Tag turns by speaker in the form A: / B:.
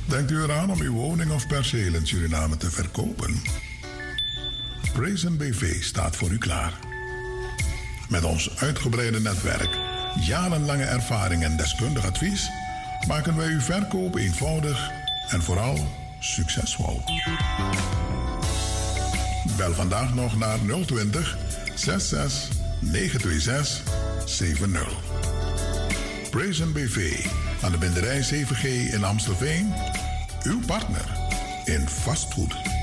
A: Denkt u eraan om uw woning of perceel in Suriname te verkopen? Praisen BV staat voor u klaar. Met ons uitgebreide netwerk, jarenlange ervaring en deskundig advies maken wij uw verkoop eenvoudig en vooral succesvol. Bel vandaag nog naar 020 66 926 70. Praisen BV aan de Binderij 7G in Amstelveen. Uw partner in vastgoed.